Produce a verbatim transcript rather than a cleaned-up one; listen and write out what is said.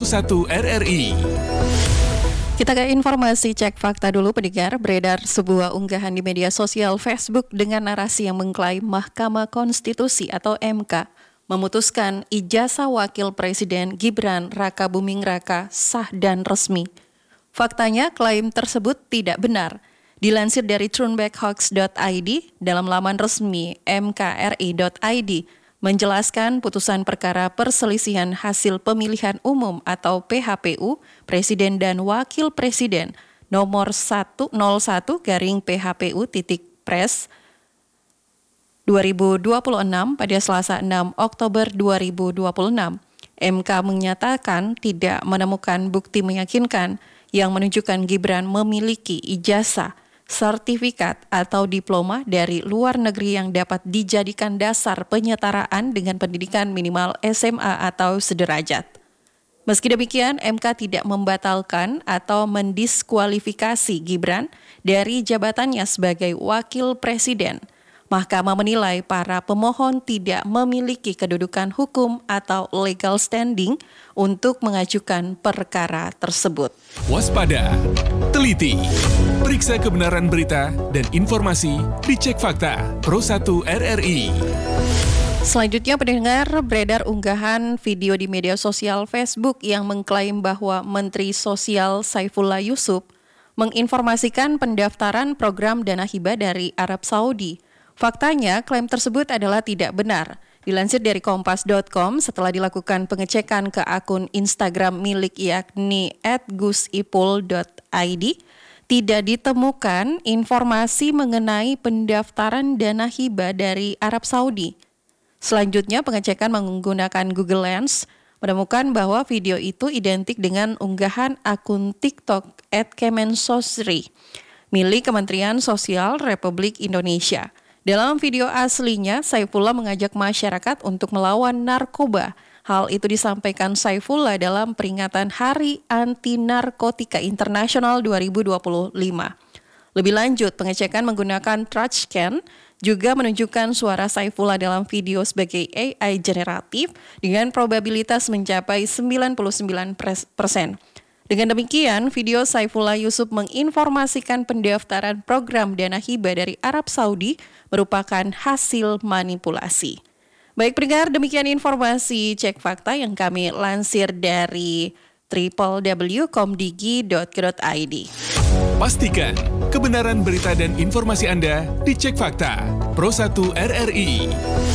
satu R R I. Kita ke informasi cek fakta dulu pendengar. Beredar sebuah unggahan di media sosial Facebook dengan narasi yang mengklaim Mahkamah Konstitusi atau M K memutuskan ijazah Wakil Presiden Gibran Rakabuming Raka sah dan resmi. Faktanya, klaim tersebut tidak benar. Dilansir dari trunbackhoax dot i d, dalam laman resmi m k r i dot i d, menjelaskan putusan perkara perselisihan hasil pemilihan umum atau P H P U Presiden dan Wakil Presiden nomor seratus satu garing P H P U titik pres dua ribu dua puluh enam pada Selasa enam Oktober dua ribu dua puluh enam. M K menyatakan tidak menemukan bukti meyakinkan yang menunjukkan Gibran memiliki ijazah, sertifikat atau diploma dari luar negeri yang dapat dijadikan dasar penyetaraan dengan pendidikan minimal S M A atau sederajat. Meski demikian, M K tidak membatalkan atau mendiskualifikasi Gibran dari jabatannya sebagai Wakil Presiden. Mahkamah menilai para pemohon tidak memiliki kedudukan hukum atau legal standing untuk mengajukan perkara tersebut. Waspada, teliti, periksa kebenaran berita dan informasi di Cek Fakta Pro satu R R I. Selanjutnya pendengar, beredar unggahan video di media sosial Facebook yang mengklaim bahwa Menteri Sosial Saifullah Yusuf menginformasikan pendaftaran program dana hibah dari Arab Saudi. Faktanya, klaim tersebut adalah tidak benar. Dilansir dari kompas dot com, setelah dilakukan pengecekan ke akun Instagram milik yakni at gusipul dot i d, tidak ditemukan informasi mengenai pendaftaran dana hibah dari Arab Saudi. Selanjutnya, pengecekan menggunakan Google Lens menemukan bahwa video itu identik dengan unggahan akun TikTok at kemensosri milik Kementerian Sosial Republik Indonesia. Dalam video aslinya, Saifullah mengajak masyarakat untuk melawan narkoba. Hal itu disampaikan Saifullah dalam peringatan Hari Anti Narkotika Internasional dua ribu dua puluh lima. Lebih lanjut, pengecekan menggunakan TruthScan juga menunjukkan suara Saifullah dalam video sebagai A I generatif dengan probabilitas mencapai sembilan puluh sembilan persen. Dengan demikian, video Saifullah Yusuf menginformasikan pendaftaran program dana hibah dari Arab Saudi merupakan hasil manipulasi. Baik pendengar, demikian informasi Cek Fakta yang kami lansir dari w w w titik komdigi titik co titik i d. Pastikan kebenaran berita dan informasi Anda di Cek Fakta Pro satu R R I.